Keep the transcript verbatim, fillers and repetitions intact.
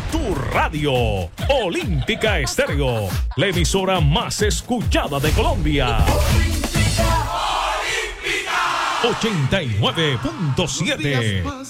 tu radio. Olímpica Estéreo, la emisora más escuchada de Colombia. ochenta y nueve punto siete